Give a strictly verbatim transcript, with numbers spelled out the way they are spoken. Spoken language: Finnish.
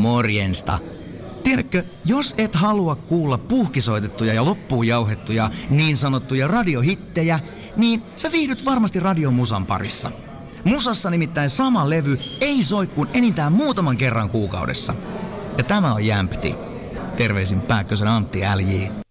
morjensta. Tiedätkö, jos et halua kuulla puhkisoitettuja ja loppuun jauhettuja niin sanottuja radiohittejä, niin sä viihdyt varmasti radiomusan parissa. Musassa nimittäin sama levy ei soi kuin enintään muutaman kerran kuukaudessa. Ja tämä on Jämpti. Terveisin Pääkkösen Antti L J.